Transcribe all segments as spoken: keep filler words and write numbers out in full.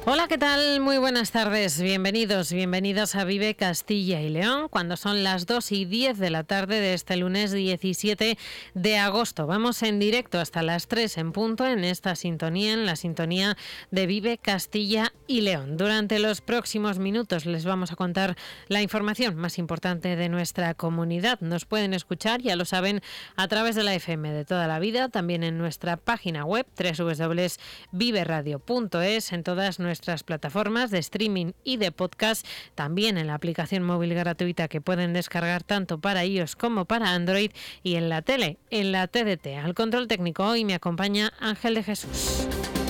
Hola, ¿qué tal? Muy buenas tardes. Bienvenidos, bienvenidas a Vive Castilla y León, cuando son las dos y diez de la tarde de este lunes diecisiete de agosto. Vamos en directo hasta las tres en punto en esta sintonía, en la sintonía de Vive Castilla y León. Durante los próximos minutos les vamos a contar la información más importante de nuestra comunidad. Nos pueden escuchar, ya lo saben, a través de la F M de toda la vida, también en nuestra página web doble u doble u doble u punto vive radio punto es, en todas nuestras nuestras plataformas de streaming y de podcast, también en la aplicación móvil gratuita que pueden descargar tanto para iOS como para Android, y en la tele, en la T D T. Al control técnico hoy me acompaña Ángel de Jesús.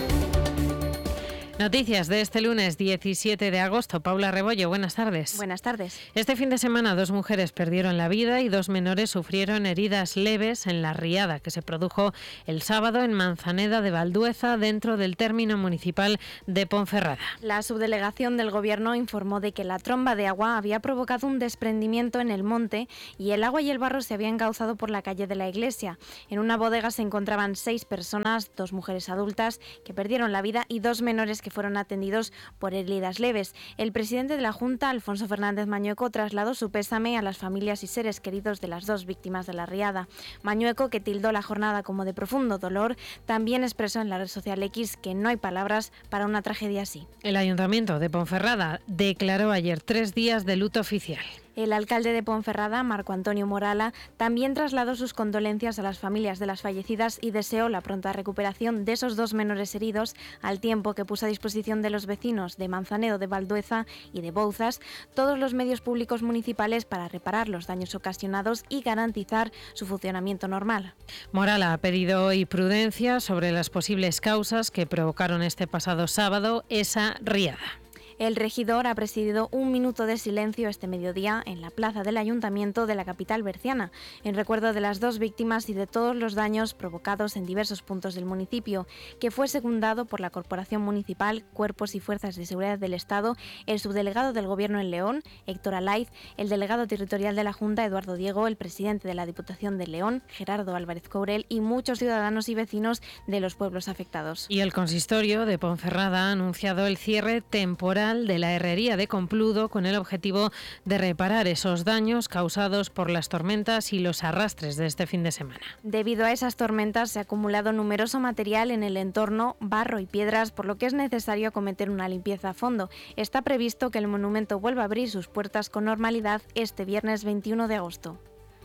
Noticias de este lunes diecisiete de agosto. Paula Rebollo, buenas tardes. Buenas tardes. Este fin de semana dos mujeres perdieron la vida y dos menores sufrieron heridas leves en la riada que se produjo el sábado en Manzaneda de Valdueza, dentro del término municipal de Ponferrada. La subdelegación del Gobierno informó de que la tromba de agua había provocado un desprendimiento en el monte y el agua y el barro se habían encauzado por la calle de la iglesia. En una bodega se encontraban seis personas, dos mujeres adultas que perdieron la vida y dos menores que fueron atendidos por heridas leves. El presidente de la Junta, Alfonso Fernández Mañueco, trasladó su pésame a las familias y seres queridos de las dos víctimas de la riada. Mañueco, que tildó la jornada como de profundo dolor, también expresó en la red social X que no hay palabras para una tragedia así. El Ayuntamiento de Ponferrada declaró ayer tres días de luto oficial. El alcalde de Ponferrada, Marco Antonio Morala, también trasladó sus condolencias a las familias de las fallecidas y deseó la pronta recuperación de esos dos menores heridos, al tiempo que puso a disposición de los vecinos de Manzanedo de Valdueza y de Bouzas todos los medios públicos municipales para reparar los daños ocasionados y garantizar su funcionamiento normal. Morala ha pedido hoy prudencia sobre las posibles causas que provocaron este pasado sábado esa riada. El regidor ha presidido un minuto de silencio este mediodía en la plaza del Ayuntamiento de la capital berciana, en recuerdo de las dos víctimas y de todos los daños provocados en diversos puntos del municipio, que fue secundado por la Corporación Municipal, Cuerpos y Fuerzas de Seguridad del Estado, el subdelegado del Gobierno en León, Héctor Alaiz, el delegado territorial de la Junta, Eduardo Diego, el presidente de la Diputación de León, Gerardo Álvarez Courel, y muchos ciudadanos y vecinos de los pueblos afectados. Y el consistorio de Ponferrada ha anunciado el cierre temporal de la herrería de Compludo con el objetivo de reparar esos daños causados por las tormentas y los arrastres de este fin de semana. Debido a esas tormentas se ha acumulado numeroso material en el entorno, barro y piedras, por lo que es necesario acometer una limpieza a fondo. Está previsto que el monumento vuelva a abrir sus puertas con normalidad este viernes veintiuno de agosto.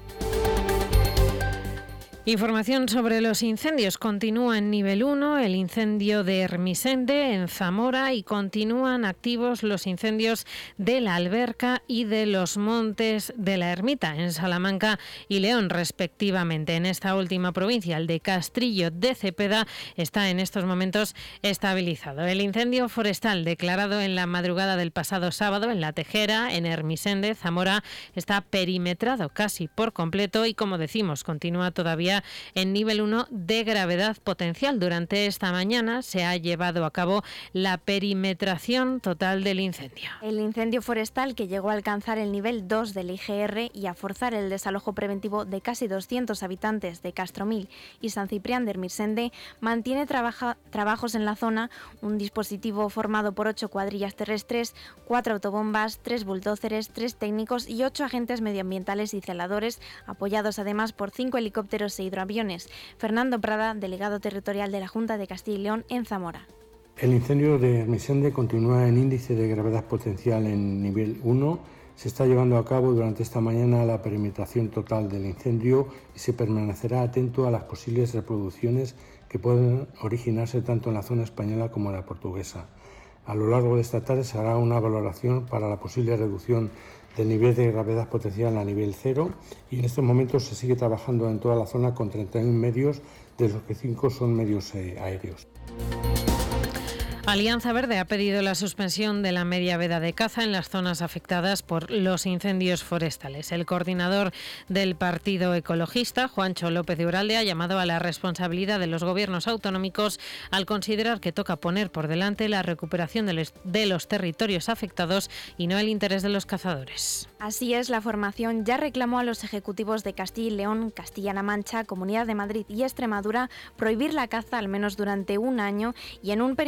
Información sobre los incendios. Continúa en nivel uno el incendio de Hermisende en Zamora y continúan activos los incendios de la Alberca y de los Montes de la Ermita en Salamanca y León, respectivamente. En esta última provincia, el de Castrillo de Cepeda, está en estos momentos estabilizado. El incendio forestal declarado en la madrugada del pasado sábado en La Tejera, en Hermisende, Zamora, está perimetrado casi por completo y, como decimos, continúa todavía en nivel uno de gravedad potencial. Durante esta mañana se ha llevado a cabo la perimetración total del incendio. El incendio forestal, que llegó a alcanzar el nivel dos del I G R y a forzar el desalojo preventivo de casi doscientos habitantes de Castromil y San Ciprián de Hermisende, mantiene trabaja, trabajos en la zona, un dispositivo formado por ocho cuadrillas terrestres, cuatro autobombas, tres bulldóceres, tres técnicos y ocho agentes medioambientales y celadores, apoyados además por cinco helicópteros e hidroaviones. Fernando Prada, delegado territorial de la Junta de Castilla y León en Zamora. El incendio de Hermisende continúa en índice de gravedad potencial en nivel uno. Se está llevando a cabo durante esta mañana la perimetración total del incendio y se permanecerá atento a las posibles reproducciones que pueden originarse tanto en la zona española como en la portuguesa. A lo largo de esta tarde se hará una valoración para la posible reducción del nivel de gravedad potencial a nivel cero y en estos momentos se sigue trabajando en toda la zona con treinta y uno medios, de los que cinco son medios eh, aéreos. Alianza Verde ha pedido la suspensión de la media veda de caza en las zonas afectadas por los incendios forestales. El coordinador del Partido Ecologista, Juancho López de Uralde, ha llamado a la responsabilidad de los gobiernos autonómicos al considerar que toca poner por delante la recuperación de los territorios afectados y no el interés de los cazadores. Así es, la formación ya reclamó a los ejecutivos de Castilla y León, Castilla-La Mancha, Comunidad de Madrid y Extremadura prohibir la caza al menos durante un año y en un perímetro de seguridad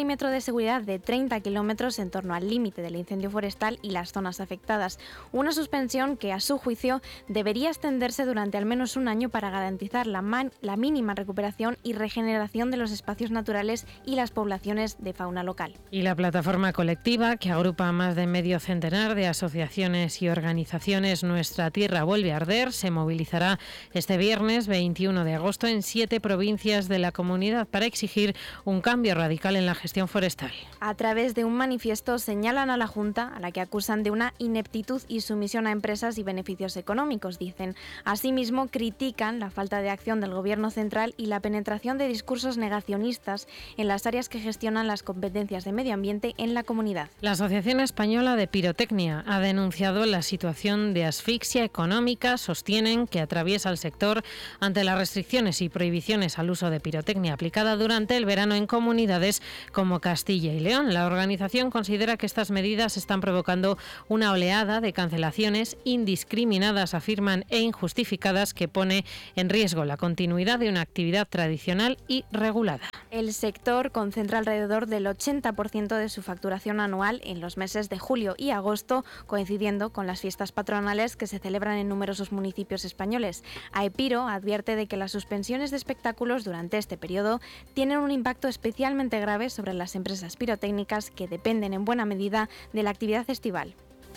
seguridad de treinta kilómetros en torno al límite del incendio forestal y las zonas afectadas. Una suspensión que, a su juicio, debería extenderse durante al menos un año para garantizar la, man- la mínima recuperación y regeneración de los espacios naturales y las poblaciones de fauna local. Y la plataforma colectiva, que agrupa a más de medio centenar de asociaciones y organizaciones Nuestra Tierra Vuelve a Arder, se movilizará este viernes veintiuno de agosto en siete provincias de la comunidad para exigir un cambio radical en la gestión forestal. A través de un manifiesto señalan a la Junta, a la que acusan de una ineptitud y sumisión a empresas y beneficios económicos, dicen. Asimismo, critican la falta de acción del Gobierno central y la penetración de discursos negacionistas en las áreas que gestionan las competencias de medio ambiente en la comunidad. La Asociación Española de Pirotecnia ha denunciado la situación de asfixia económica. Sostienen que atraviesa el sector ante las restricciones y prohibiciones al uso de pirotecnia aplicada durante el verano en comunidades como Castilla y León. La organización considera que estas medidas están provocando una oleada de cancelaciones indiscriminadas, afirman, e injustificadas, que pone en riesgo la continuidad de una actividad tradicional y regulada. El sector concentra alrededor del ochenta por ciento de su facturación anual en los meses de julio y agosto, coincidiendo con las fiestas patronales que se celebran en numerosos municipios españoles. AEPIRO advierte de que las suspensiones de espectáculos durante este periodo tienen un impacto especialmente grave sobre las empresas pirotécnicas que dependen en buena medida de la actividad estival.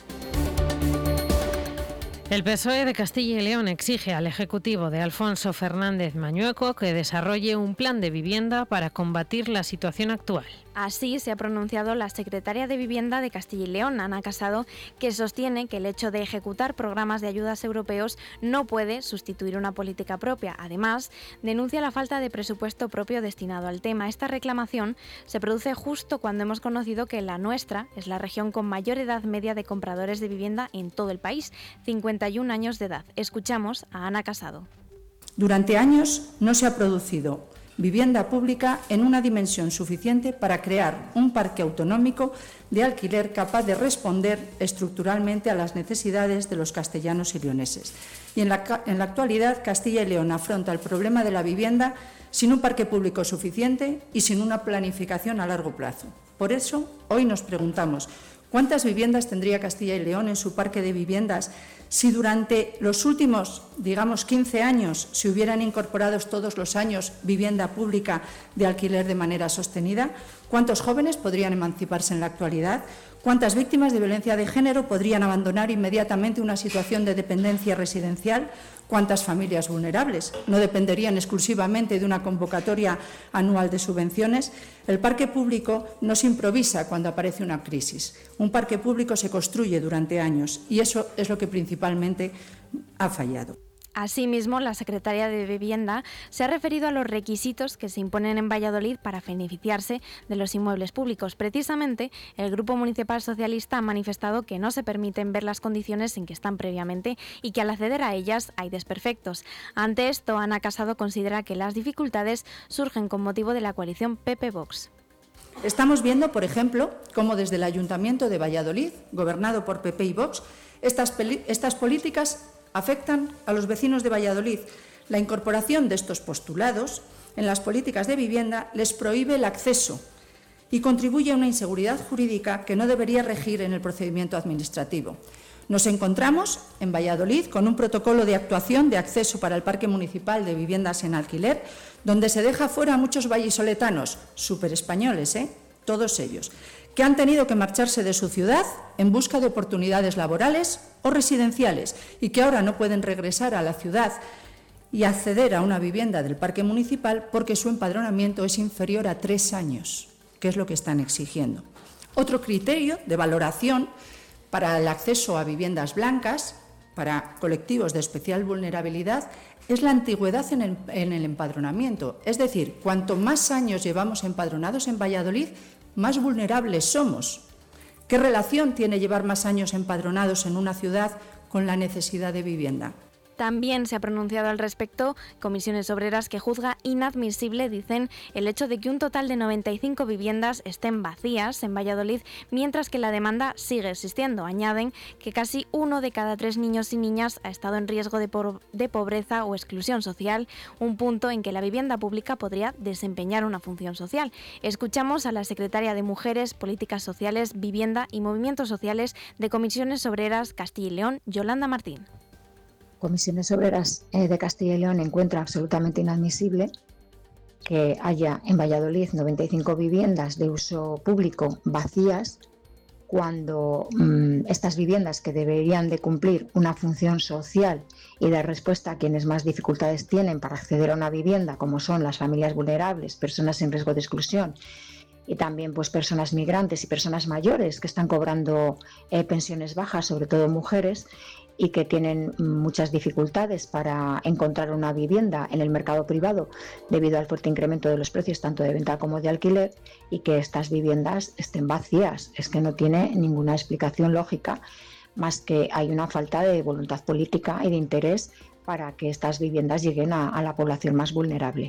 El P S O E de Castilla y León exige al Ejecutivo de Alfonso Fernández Mañueco que desarrolle un plan de vivienda para combatir la situación actual. Así se ha pronunciado la secretaria de Vivienda de Castilla y León, Ana Casado, que sostiene que el hecho de ejecutar programas de ayudas europeos no puede sustituir una política propia. Además, denuncia la falta de presupuesto propio destinado al tema. Esta reclamación se produce justo cuando hemos conocido que la nuestra es la región con mayor edad media de compradores de vivienda en todo el país, cincuenta y un años de edad. Escuchamos a Ana Casado. Durante años no se ha producido vivienda pública en una dimensión suficiente para crear un parque autonómico de alquiler capaz de responder estructuralmente a las necesidades de los castellanos y leoneses. Y en la, en la actualidad, Castilla y León afronta el problema de la vivienda sin un parque público suficiente y sin una planificación a largo plazo. Por eso, hoy nos preguntamos, ¿cuántas viviendas tendría Castilla y León en su parque de viviendas si durante los últimos, digamos, quince años se hubieran incorporado todos los años vivienda pública de alquiler de manera sostenida? ¿Cuántos jóvenes podrían emanciparse en la actualidad? ¿Cuántas víctimas de violencia de género podrían abandonar inmediatamente una situación de dependencia residencial? ¿Cuántas familias vulnerables no dependerían exclusivamente de una convocatoria anual de subvenciones? El parque público no se improvisa cuando aparece una crisis. Un parque público se construye durante años y eso es lo que principalmente ha fallado. Asimismo, la secretaria de Vivienda se ha referido a los requisitos que se imponen en Valladolid para beneficiarse de los inmuebles públicos. Precisamente, el Grupo Municipal Socialista ha manifestado que no se permiten ver las condiciones en que están previamente y que al acceder a ellas hay desperfectos. Ante esto, Ana Casado considera que las dificultades surgen con motivo de la coalición P P-Vox. Estamos viendo, por ejemplo, cómo desde el Ayuntamiento de Valladolid, gobernado por P P y Vox, estas, estas políticas afectan a los vecinos de Valladolid. La incorporación de estos postulados en las políticas de vivienda les prohíbe el acceso y contribuye a una inseguridad jurídica que no debería regir en el procedimiento administrativo. Nos encontramos en Valladolid con un protocolo de actuación de acceso para el Parque Municipal de Viviendas en Alquiler, donde se deja fuera a muchos vallisoletanos, superespañoles, ¿eh? todos ellos, que han tenido que marcharse de su ciudad en busca de oportunidades laborales o residenciales y que ahora no pueden regresar a la ciudad y acceder a una vivienda del parque municipal porque su empadronamiento es inferior a tres años, que es lo que están exigiendo. Otro criterio de valoración para el acceso a viviendas blancas, para colectivos de especial vulnerabilidad, es la antigüedad en el, en el empadronamiento. Es decir, cuanto más años llevamos empadronados en Valladolid, más vulnerables somos. ¿Qué relación tiene llevar más años empadronados en una ciudad con la necesidad de vivienda? También se ha pronunciado al respecto Comisiones Obreras, que juzga inadmisible, dicen, el hecho de que un total de noventa y cinco viviendas estén vacías en Valladolid, mientras que la demanda sigue existiendo. Añaden que casi uno de cada tres niños y niñas ha estado en riesgo de, por, de pobreza o exclusión social, un punto en que la vivienda pública podría desempeñar una función social. Escuchamos a la secretaria de Mujeres, Políticas Sociales, Vivienda y Movimientos Sociales de Comisiones Obreras Castilla y León, Yolanda Martín. Comisiones Obreras de Castilla y León encuentra absolutamente inadmisible que haya en Valladolid noventa y cinco viviendas de uso público vacías, cuando mmm, estas viviendas, que deberían de cumplir una función social y dar respuesta a quienes más dificultades tienen para acceder a una vivienda, como son las familias vulnerables, personas en riesgo de exclusión, y también pues personas migrantes y personas mayores que están cobrando eh, pensiones bajas, sobre todo mujeres, y que tienen muchas dificultades para encontrar una vivienda en el mercado privado debido al fuerte incremento de los precios tanto de venta como de alquiler, y que estas viviendas estén vacías. Es que no tiene ninguna explicación lógica, más que hay una falta de voluntad política y de interés para que estas viviendas lleguen a, a la población más vulnerable.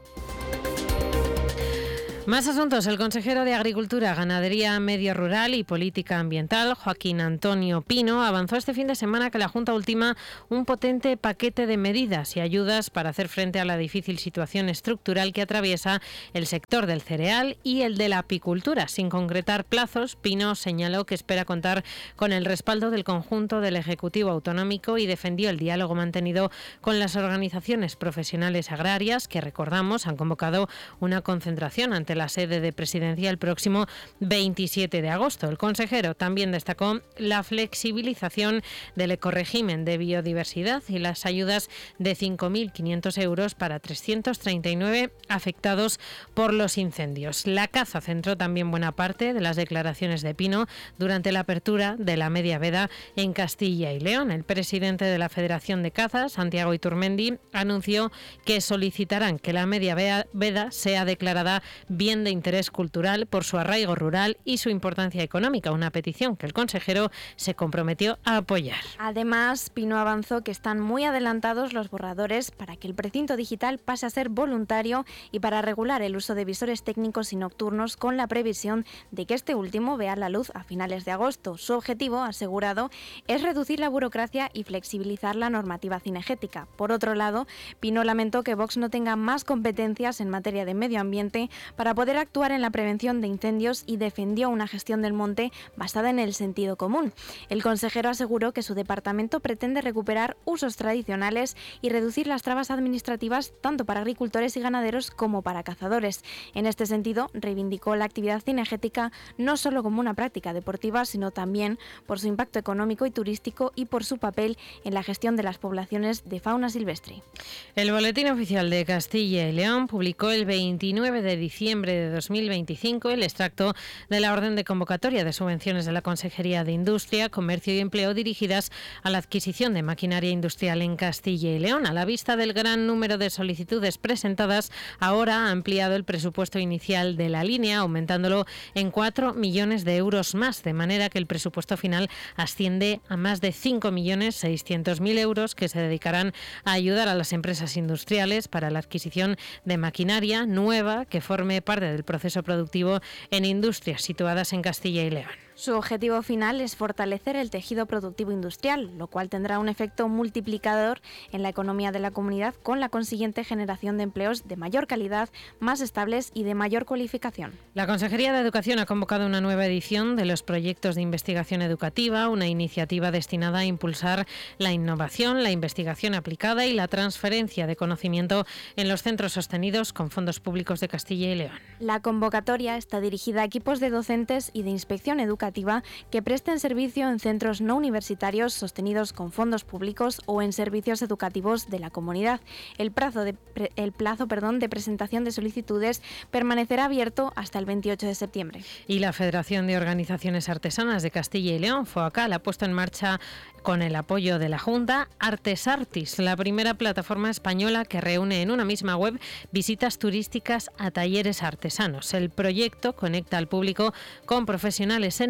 Más asuntos. El consejero de Agricultura, Ganadería, Medio Rural y Política Ambiental, Joaquín Antonio Pino, avanzó este fin de semana que la Junta ultima un potente paquete de medidas y ayudas para hacer frente a la difícil situación estructural que atraviesa el sector del cereal y el de la apicultura. Sin concretar plazos, Pino señaló que espera contar con el respaldo del conjunto del Ejecutivo Autonómico y defendió el diálogo mantenido con las organizaciones profesionales agrarias, que, recordamos, han convocado una concentración ante la sede de Presidencia el próximo veintisiete de agosto. El consejero también destacó la flexibilización del ecorégimen de biodiversidad y las ayudas de cinco mil quinientos euros para trescientos treinta y nueve afectados por los incendios. La caza centró también buena parte de las declaraciones de Pino durante la apertura de la media veda en Castilla y León. El presidente de la Federación de Caza, Santiago Iturmendi, anunció que solicitarán que la media veda sea declarada bien de interés cultural por su arraigo rural y su importancia económica, una petición que el consejero se comprometió a apoyar. Además, Pino avanzó que están muy adelantados los borradores para que el precinto digital pase a ser voluntario y para regular el uso de visores técnicos y nocturnos, con la previsión de que este último vea la luz a finales de agosto. Su objetivo, asegurado, es reducir la burocracia y flexibilizar la normativa cinegética. Por otro lado, Pino lamentó que Vox no tenga más competencias en materia de medio ambiente para poder actuar en la prevención de incendios y defendió una gestión del monte basada en el sentido común. El consejero aseguró que su departamento pretende recuperar usos tradicionales y reducir las trabas administrativas tanto para agricultores y ganaderos como para cazadores. En este sentido, reivindicó la actividad cinegética no solo como una práctica deportiva, sino también por su impacto económico y turístico y por su papel en la gestión de las poblaciones de fauna silvestre. El Boletín Oficial de Castilla y León publicó el veintinueve de diciembre de dos mil veinticinco el extracto de la orden de convocatoria de subvenciones de la Consejería de Industria, Comercio y Empleo dirigidas a la adquisición de maquinaria industrial en Castilla y León. A la vista del gran número de solicitudes presentadas, ahora ha ampliado el presupuesto inicial de la línea, aumentándolo en cuatro millones de euros más, de manera que el presupuesto final asciende a más de cinco millones seiscientos mil euros, que se dedicarán a ayudar a las empresas industriales para la adquisición de maquinaria nueva que forme parte del proceso productivo en industrias situadas en Castilla y León. Su objetivo final es fortalecer el tejido productivo industrial, lo cual tendrá un efecto multiplicador en la economía de la comunidad, con la consiguiente generación de empleos de mayor calidad, más estables y de mayor cualificación. La Consejería de Educación ha convocado una nueva edición de los proyectos de investigación educativa, una iniciativa destinada a impulsar la innovación, la investigación aplicada y la transferencia de conocimiento en los centros sostenidos con fondos públicos de Castilla y León. La convocatoria está dirigida a equipos de docentes y de inspección educativa que presten servicio en centros no universitarios sostenidos con fondos públicos o en servicios educativos de la comunidad. El plazo de, el plazo, perdón, de presentación de solicitudes permanecerá abierto hasta el veintiocho de septiembre. Y la Federación de Organizaciones Artesanas de Castilla y León, FOACAL, ha puesto en marcha, con el apoyo de la Junta, Artesartis, la primera plataforma española que reúne en una misma web visitas turísticas a talleres artesanos. El proyecto conecta al público con profesionales en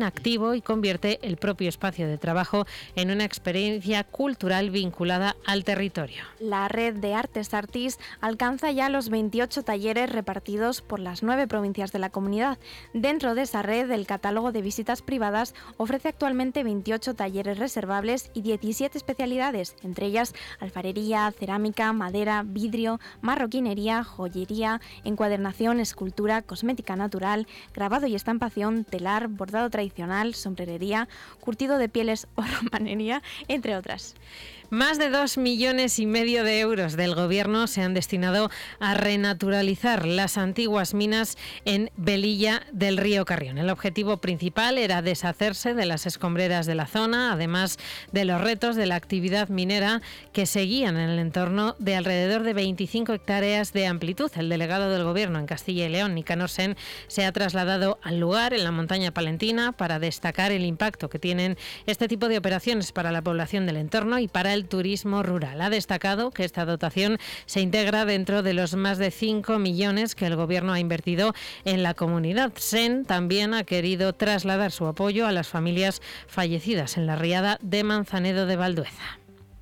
activo y convierte el propio espacio de trabajo en una experiencia cultural vinculada al territorio. La red de Artes Artis alcanza ya los veintiocho talleres repartidos por las nueve provincias de la comunidad. Dentro de esa red, el catálogo de visitas privadas ofrece actualmente veintiocho talleres reservables y diecisiete especialidades, entre ellas alfarería, cerámica, madera, vidrio, marroquinería, joyería, encuadernación, escultura, cosmética natural, grabado y estampación, telar, bordado tradicional, sombrerería, curtido de pieles o romanería, entre otras. Más de dos millones y medio de euros del Gobierno se han destinado a renaturalizar las antiguas minas en Velilla del río Carrión. El objetivo principal era deshacerse de las escombreras de la zona, además de los retos de la actividad minera que seguían en el entorno de alrededor de veinticinco hectáreas de amplitud. El delegado del Gobierno en Castilla y León, Nicanor Sen, se ha trasladado al lugar en la montaña palentina para destacar el impacto que tienen este tipo de operaciones para la población del entorno y para el turismo rural. Ha destacado que esta dotación se integra dentro de los más de cinco millones que el Gobierno ha invertido en la comunidad. Sen también ha querido trasladar su apoyo a las familias fallecidas en la riada de Manzanedo de Valdueza.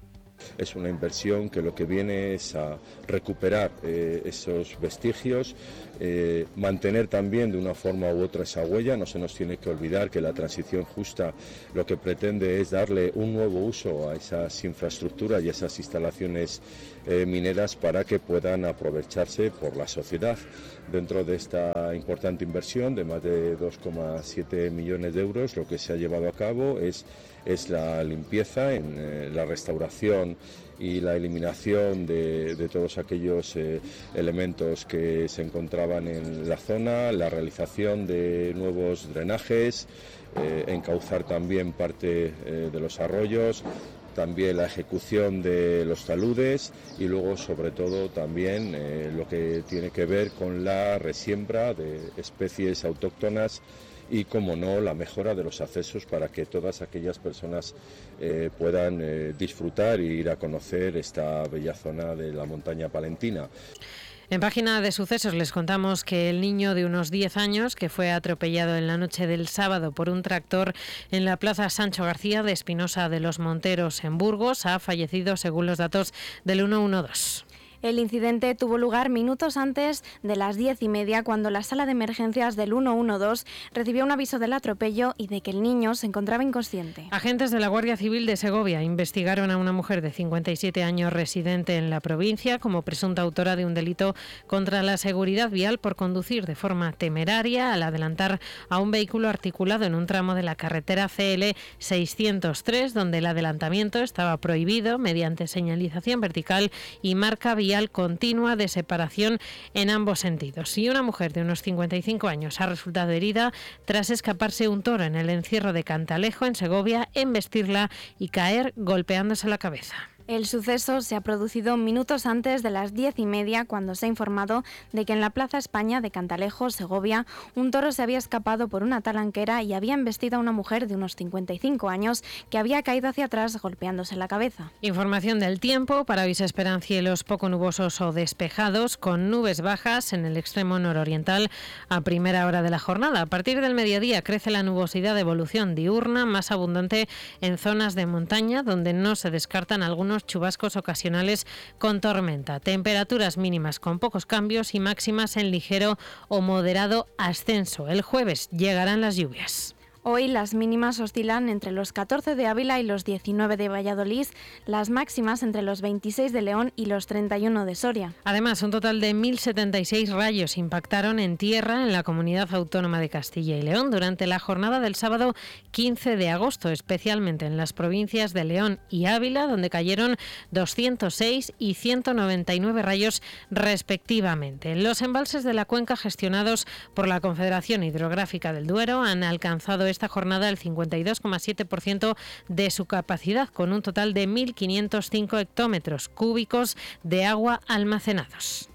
Es una inversión que lo que viene es a recuperar eh, esos vestigios, eh, mantener también de una forma u otra esa huella. No se nos tiene que olvidar que la transición justa lo que pretende es darle un nuevo uso a esas infraestructuras y a esas instalaciones eh, mineras para que puedan aprovecharse por la sociedad. Dentro de esta importante inversión de más de dos coma siete millones de euros, lo que se ha llevado a cabo es, es la limpieza, en, eh, la restauración y la eliminación de, de todos aquellos eh, elementos que se encontraban en la zona, la realización de nuevos drenajes, eh, encauzar también parte eh, de los arroyos, también la ejecución de los taludes y luego sobre todo también eh, lo que tiene que ver con la resiembra de especies autóctonas y, como no, la mejora de los accesos para que todas aquellas personas eh, puedan eh, disfrutar e ir a conocer esta bella zona de la montaña palentina. En página de sucesos les contamos que el niño de unos diez años que fue atropellado en la noche del sábado por un tractor en la plaza Sancho García de Espinosa de los Monteros en Burgos ha fallecido según los datos del ciento doce. El incidente tuvo lugar minutos antes de las diez y media, cuando la sala de emergencias del ciento doce recibió un aviso del atropello y de que el niño se encontraba inconsciente. Agentes de la Guardia Civil de Segovia investigaron a una mujer de cincuenta y siete años residente en la provincia como presunta autora de un delito contra la seguridad vial por conducir de forma temeraria al adelantar a un vehículo articulado en un tramo de la carretera C L seiscientos tres, donde el adelantamiento estaba prohibido mediante señalización vertical y marca vial continua de separación en ambos sentidos. Y una mujer de unos cincuenta y cinco años ha resultado herida tras escaparse un toro en el encierro de Cantalejo, en Segovia, embestirla y caer golpeándose la cabeza. El suceso se ha producido minutos antes de las diez y media, cuando se ha informado de que en la Plaza España de Cantalejo, Segovia, un toro se había escapado por una talanquera y había embestido a una mujer de unos cincuenta y cinco años que había caído hacia atrás golpeándose la cabeza. Información del tiempo. Para hoy se esperan cielos poco nubosos o despejados, con nubes bajas en el extremo nororiental a primera hora de la jornada. A partir del mediodía crece la nubosidad de evolución diurna, más abundante en zonas de montaña, donde no se descartan algunos chubascos ocasionales con tormenta. Temperaturas mínimas con pocos cambios y máximas en ligero o moderado ascenso. El jueves llegarán las lluvias. Hoy las mínimas oscilan entre los catorce de Ávila y los diecinueve de Valladolid, las máximas entre los veintiséis de León y los treinta y uno de Soria. Además, un total de mil setenta y seis rayos impactaron en tierra en la Comunidad Autónoma de Castilla y León durante la jornada del sábado quince de agosto, especialmente en las provincias de León y Ávila, donde cayeron doscientos seis y ciento noventa y nueve rayos respectivamente. Los embalses de la cuenca gestionados por la Confederación Hidrográfica del Duero han alcanzado esta jornada el cincuenta y dos coma siete por ciento de su capacidad, con un total de mil quinientos cinco hectómetros cúbicos de agua almacenados.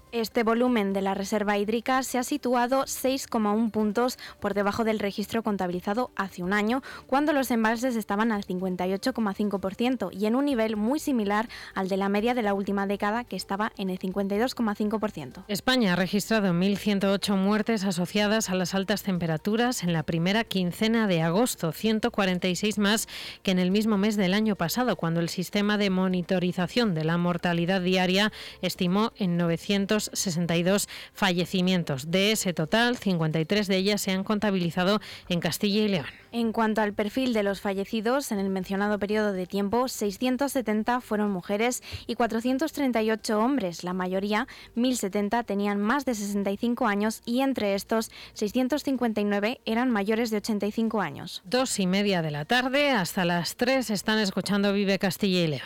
Este volumen de la reserva hídrica se ha situado seis coma uno puntos por debajo del registro contabilizado hace un año, cuando los embalses estaban al cincuenta y ocho coma cinco por ciento y en un nivel muy similar al de la media de la última década, que estaba en el cincuenta y dos coma cinco por ciento. España ha registrado mil ciento ocho muertes asociadas a las altas temperaturas en la primera quincena de agosto, ciento cuarenta y seis más que en el mismo mes del año pasado, cuando el sistema de monitorización de la mortalidad diaria estimó en novecientos sesenta y dos fallecimientos. De ese total, cincuenta y tres de ellas se han contabilizado en Castilla y León. En cuanto al perfil de los fallecidos, en el mencionado periodo de tiempo, seiscientos setenta fueron mujeres y cuatrocientos treinta y ocho hombres. La mayoría, mil setenta, tenían más de sesenta y cinco años y entre estos, seiscientos cincuenta y nueve eran mayores de ochenta y cinco años. Dos y media de la tarde, hasta las tres están escuchando Vive Castilla y León.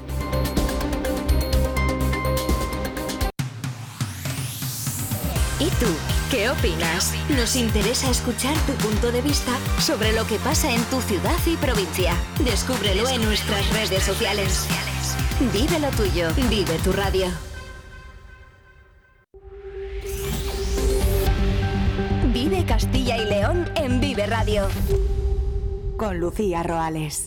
¿Y tú? ¿Qué opinas? Nos interesa escuchar tu punto de vista sobre lo que pasa en tu ciudad y provincia. Descúbrelo en nuestras redes sociales. Vive lo tuyo, vive tu radio. Vive Castilla y León en Vive Radio. Con Lucía Roales.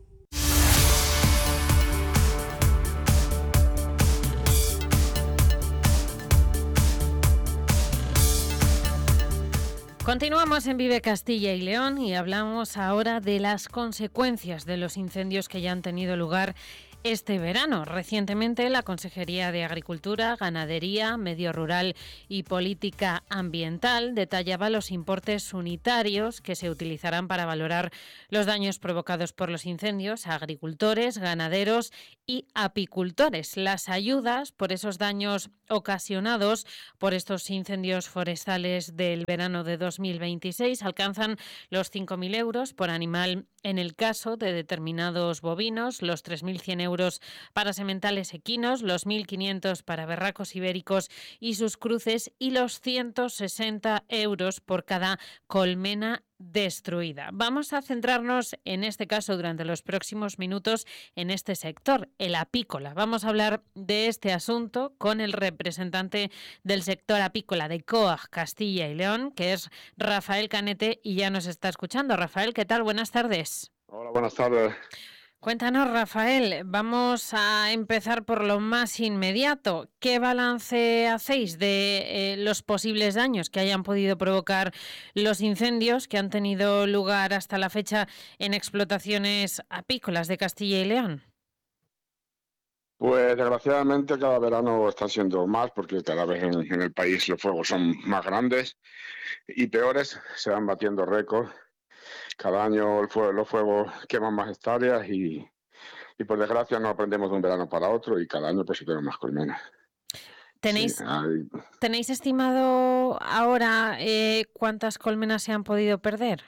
Continuamos en Vive Castilla y León y hablamos ahora de las consecuencias de los incendios que ya han tenido lugar este verano. Recientemente, la Consejería de Agricultura, Ganadería, Medio Rural y Política Ambiental detallaba los importes unitarios que se utilizarán para valorar los daños provocados por los incendios a agricultores, ganaderos y apicultores. Las ayudas por esos daños ocasionados por estos incendios forestales del verano de dos mil veintiséis alcanzan los cinco mil euros por animal en el caso de determinados bovinos, los tres mil cien euros para sementales equinos, los mil quinientos para berracos ibéricos y sus cruces y los ciento sesenta euros por cada colmena destruida. Vamos a centrarnos en este caso durante los próximos minutos en este sector, el apícola. Vamos a hablar de este asunto con el representante del sector apícola de COAG Castilla y León, que es Rafael Canete, y ya nos está escuchando. Rafael, ¿qué tal? Buenas tardes. Hola, buenas tardes. Cuéntanos, Rafael, vamos a empezar por lo más inmediato. ¿Qué balance hacéis de eh, los posibles daños que hayan podido provocar los incendios que han tenido lugar hasta la fecha en explotaciones apícolas de Castilla y León? Pues desgraciadamente cada verano están siendo más, porque cada vez en, en el país los fuegos son más grandes y peores, se van batiendo récords. Cada año el fuego, los fuegos queman más hectáreas y, y por desgracia no aprendemos de un verano para otro y cada año pues se queman más colmenas. ¿Tenéis, Sí, hay... ¿tenéis estimado ahora eh, cuántas colmenas se han podido perder?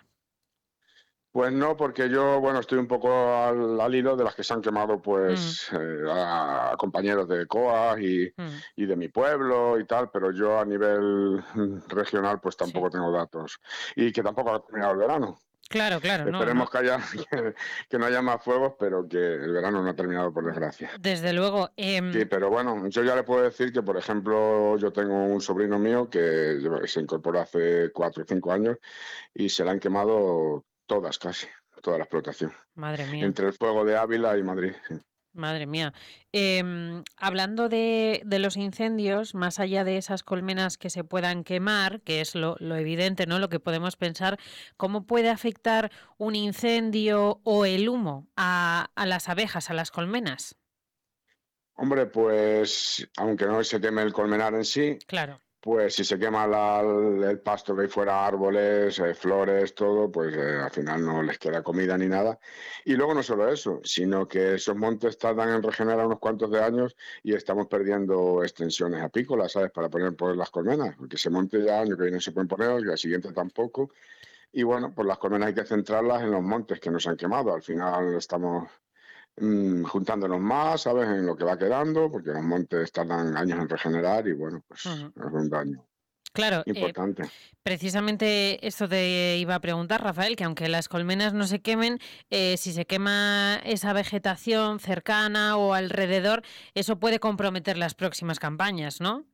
Pues no, porque yo, bueno, estoy un poco al, al hilo de las que se han quemado, pues, mm. eh, a, a compañeros de COAG y, mm. y de mi pueblo y tal, pero yo a nivel regional, pues tampoco sí. tengo datos. Y que tampoco ha terminado el verano. Claro, claro. Esperemos no, que haya que, que no haya más fuegos, pero que el verano no ha terminado, por desgracia. Desde luego. Eh... Sí, pero bueno, yo ya le puedo decir que, por ejemplo, yo tengo un sobrino mío que se incorporó hace cuatro o cinco años y se le han quemado todas casi, toda la explotación. Madre mía. Entre el fuego de Ávila y Madrid. Sí. Madre mía. Eh, hablando de, de los incendios, más allá de esas colmenas que se puedan quemar, que es lo, lo evidente, ¿no? Lo que podemos pensar, ¿cómo puede afectar un incendio o el humo a, a las abejas, a las colmenas? Hombre, pues aunque no se queme el colmenar en sí, claro. Pues si se quema la, el pasto que hay fuera, árboles, eh, flores, todo, pues eh, al final no les queda comida ni nada. Y luego no solo eso, sino que esos montes tardan en regenerar unos cuantos de años y estamos perdiendo extensiones apícolas, ¿sabes? Para poner por las colmenas, porque ese monte ya año que viene se pueden poner, y al siguiente tampoco. Y bueno, pues las colmenas hay que centrarlas en los montes que no se han quemado. Al final estamos mmm, juntándonos más, ¿sabes? En lo que va quedando, porque los montes tardan años en regenerar y bueno, pues uh-huh. es un daño. Claro, importante. Eh, precisamente esto te iba a preguntar, Rafael, que aunque las colmenas no se quemen, eh, si se quema esa vegetación cercana o alrededor, eso puede comprometer las próximas campañas, ¿no?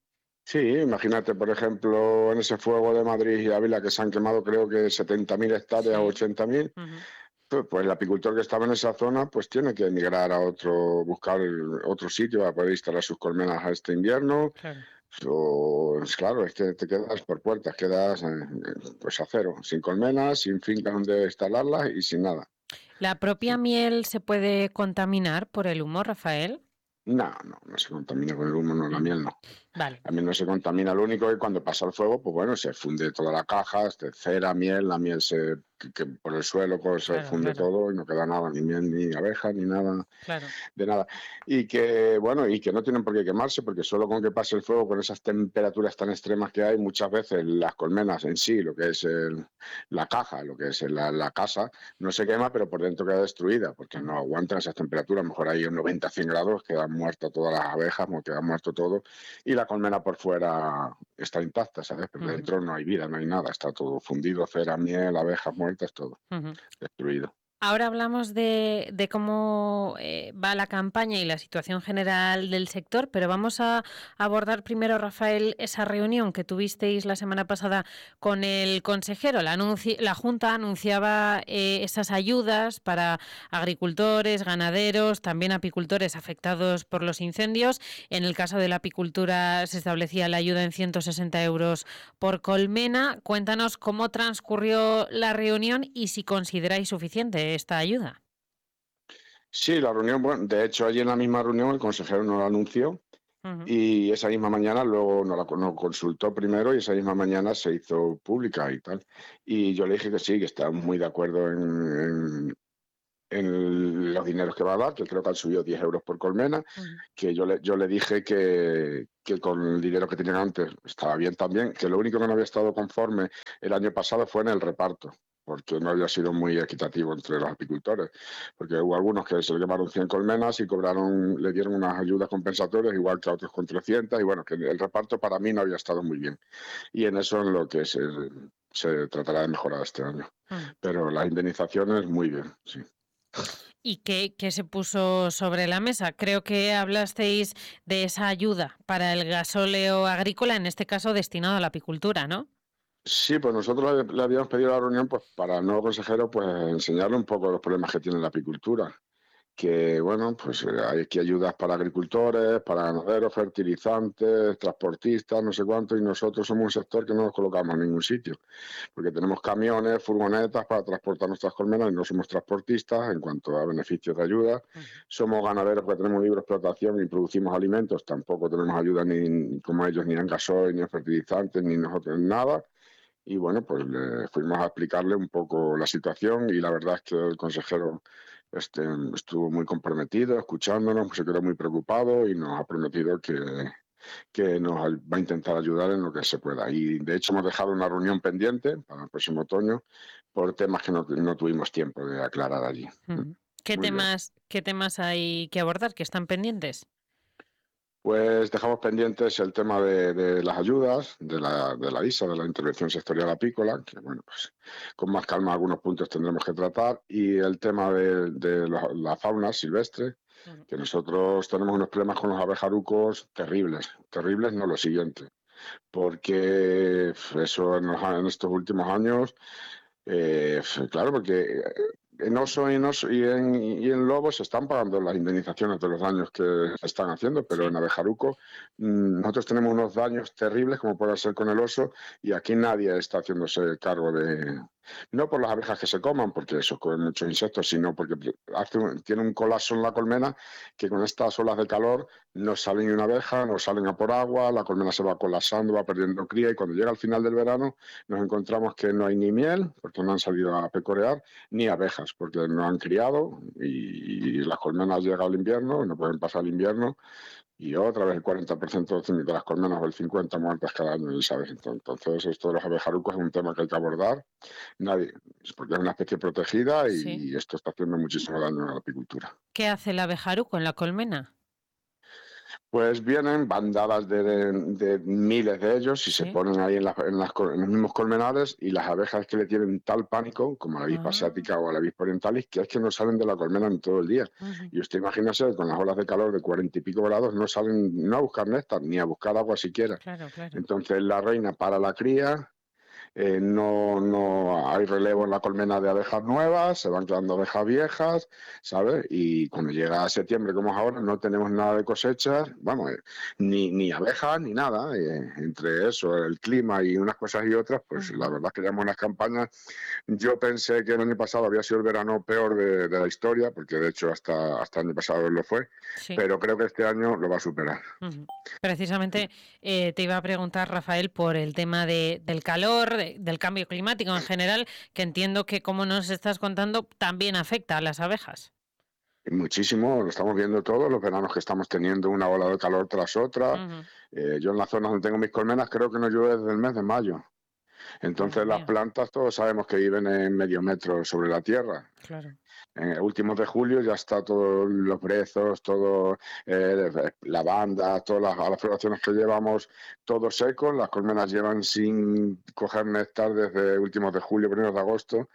Sí, imagínate, por ejemplo, en ese fuego de Madrid y Ávila que se han quemado creo que setenta mil hectáreas o Sí. ochenta mil, Ujú. pues, pues el apicultor que estaba en esa zona pues tiene que emigrar a otro, buscar otro sitio para poder instalar sus colmenas a este invierno. Claro. O, es claro, es que te quedas por puertas, quedas eh, pues a cero, sin colmenas, sin finca donde instalarlas y sin nada. ¿La propia miel se puede contaminar por el humo, Rafael? No, no, no se contamina con el humo, no, la Ujú. miel no. Vale. La miel no se contamina, lo único que cuando pasa el fuego, pues bueno, se funde toda la caja, se cera, miel, la miel se que, que por el suelo pues, se Claro, funde claro, todo y no queda nada, ni miel, ni abeja, ni nada, claro. de nada. Y que, bueno, y que no tienen por qué quemarse, porque solo con que pase el fuego, con esas temperaturas tan extremas que hay, muchas veces las colmenas en sí, lo que es el- la caja, lo que es la, la casa, no se quema, pero por dentro queda destruida, porque no aguantan esas temperaturas. Mejor ahí en noventa, cien grados, quedan muertas todas las abejas, mo- queda muerto todo, y la colmena por fuera está intacta, ¿sabes? Pero Ujú, dentro no hay vida, no hay nada, está todo fundido, cera, miel, abejas muertas, todo ujú. destruido. Ahora hablamos de, de cómo eh, va la campaña y la situación general del sector, pero vamos a abordar primero, Rafael, esa reunión que tuvisteis la semana pasada con el consejero. La, anunci- la Junta anunciaba eh, esas ayudas para agricultores, ganaderos, también apicultores afectados por los incendios. En el caso de la apicultura se establecía la ayuda en ciento sesenta euros por colmena. Cuéntanos cómo transcurrió la reunión y si consideráis suficiente esta ayuda. Sí, la reunión, bueno, de hecho, allí en la misma reunión el consejero nos lo anunció. Ujú. Y esa misma mañana luego nos, la, nos consultó primero y esa misma mañana se hizo pública y tal. Y yo le dije que sí, que estamos muy de acuerdo en, en, en los dineros que va a dar, que creo que han subido diez euros por colmena, Ujú. que yo le, yo le dije que, que con el dinero que tenían antes estaba bien también, que lo único que no había estado conforme el año pasado fue en el reparto, porque no había sido muy equitativo entre los apicultores, porque hubo algunos que se le llamaron cien colmenas y cobraron, le dieron unas ayudas compensatorias, igual que a otros con trescientas, y bueno, que el reparto para mí no había estado muy bien. Y en eso es lo que se, se tratará de mejorar este año. Ujú. Pero las indemnizaciones, muy bien, sí. ¿Y qué, qué se puso sobre la mesa? Creo que hablasteis de esa ayuda para el gasóleo agrícola, en este caso destinado a la apicultura, ¿no? Sí, pues nosotros le, le habíamos pedido a la reunión pues, para el nuevo consejero pues, enseñarle un poco los problemas que tiene la apicultura. Que, bueno, pues eh, hay aquí ayudas para agricultores, para ganaderos, fertilizantes, transportistas, no sé cuánto, y nosotros somos un sector que no nos colocamos en ningún sitio, porque tenemos camiones, furgonetas para transportar nuestras colmenas y no somos transportistas en cuanto a beneficios de ayuda. Ujú. Somos ganaderos que tenemos libre explotación y producimos alimentos, tampoco tenemos ayuda ni como ellos, ni en gasoil, ni en fertilizantes, ni nosotros en nada. Y bueno, pues le fuimos a explicarle un poco la situación y la verdad es que el consejero este, estuvo muy comprometido, escuchándonos, se quedó muy preocupado y nos ha prometido que, que nos va a intentar ayudar en lo que se pueda. Y de hecho hemos dejado una reunión pendiente para el próximo otoño por temas que no, no tuvimos tiempo de aclarar allí. Ujú. ¿Qué Muy bien. temas, qué temas hay que abordar, que están pendientes? Pues dejamos pendientes el tema de, de las ayudas, de la, de la I S A, de la intervención sectorial apícola, que bueno, pues con más calma algunos puntos tendremos que tratar, y el tema de, de la, la fauna silvestre, Ujú. que nosotros tenemos unos problemas con los abejarucos terribles, terribles, no lo siguiente, porque eso en, los, en estos últimos años, eh, claro, porque en oso y en, oso y, en, y en lobo se están pagando las indemnizaciones de los daños que se están haciendo, pero en Sí. abejaruco mmm, nosotros tenemos unos daños terribles como puede ser con el oso y aquí nadie está haciéndose cargo de... No por las abejas que se coman, porque eso comen muchos insectos, sino porque hace un, tiene un colapso en la colmena que con estas olas de calor no sale ni una abeja, no salen a por agua, la colmena se va colapsando, va perdiendo cría y cuando llega al final del verano nos encontramos que no hay ni miel, porque no han salido a pecorear, ni abejas, porque no han criado y, y las colmenas llega el invierno, no pueden pasar el invierno y otra vez el cuarenta por ciento de las colmenas o el cincuenta por ciento muertas cada año, ¿sabes? Entonces esto de los abejarucos es un tema que hay que abordar, nadie, porque es una especie protegida Sí. y esto está haciendo muchísimo daño a la apicultura. ¿Qué hace el abejaruco en la colmena? Pues vienen bandadas de, de, de miles de ellos y Sí. se ponen ahí en, la- en las col- en los mismos colmenares, y las abejas que le tienen tal pánico, como la avispa Ah, asiática o la avispa orientalis, que es que no salen de la colmena en todo el día. ujú. Y usted imagínese, con las olas de calor de cuarenta y pico grados, no salen no a buscar néctar, ni a buscar agua siquiera. Claro, claro. Entonces la reina para la cría, eh, no, no hay relevo en la colmena de abejas nuevas, se van quedando abejas viejas, ¿sabes? Y cuando llega septiembre, como es ahora, no tenemos nada de cosechas, vamos, eh, ni, ni abejas ni nada. eh, entre eso, el clima y unas cosas y otras, pues la Ujú. verdad es que llevamos unas campañas. Yo pensé que el año pasado había sido el verano peor de, de la historia, porque de hecho hasta, hasta el año pasado lo fue, Sí. pero creo que este año lo va a superar. Ujú. Precisamente eh, te iba a preguntar, Rafael, por el tema de, del calor, de- del cambio climático en general, que entiendo que, como nos estás contando, también afecta a las abejas. Y muchísimo, lo estamos viendo todos los veranos que estamos teniendo una ola de calor tras otra. Ujú. Eh, yo en la zona donde tengo mis colmenas creo que no llueve desde el mes de mayo. Madre Entonces las mía, plantas todos sabemos que viven en medio metro sobre la tierra. claro. En últimos de julio ya está todos los brezos, todo eh, lavanda, todas las, las floraciones que llevamos, todo seco. Las colmenas llevan sin coger néctar desde últimos de julio, primeros de agosto,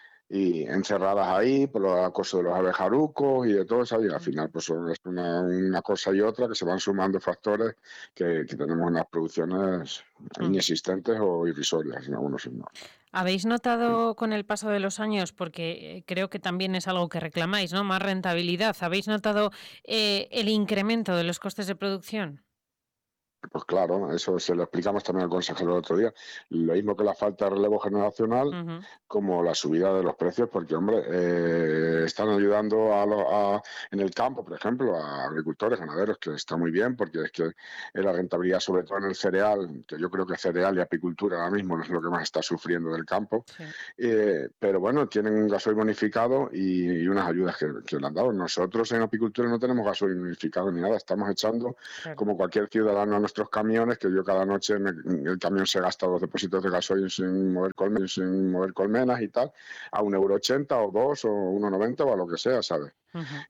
y encerradas ahí por los acosos de los abejarucos y de todo eso, y al final pues son es una, una cosa y otra que se van sumando factores que, que tenemos unas producciones Ujú. inexistentes o irrisorias en algunos signos. ¿Habéis notado con el paso de los años, porque eh, creo que también es algo que reclamáis, ¿no? Más rentabilidad. ¿Habéis notado eh, el incremento de los costes de producción? Pues claro, eso se lo explicamos también al consejero el otro día. Lo mismo que la falta de relevo generacional, Ujú. como la subida de los precios, porque, hombre, eh, están ayudando a, lo- a- en el campo, por ejemplo, a agricultores, ganaderos, que está muy bien, porque es que la rentabilidad, sobre todo en el cereal, que yo creo que cereal y apicultura ahora mismo no es lo que más está sufriendo del campo. Sí. Eh, pero bueno, tienen un gasoil bonificado y, y unas ayudas que, que le han dado. Nosotros en apicultura no tenemos gasoil bonificado ni nada, estamos echando Claro. como cualquier ciudadano a nuestros camiones, que yo cada noche me- el camión se gasta dos depósitos de gasoil sin mover colmenas, sin mover colmenas y tal, a un euro ochenta o dos o uno noventa o a lo que sea, ¿sabes? Ujú.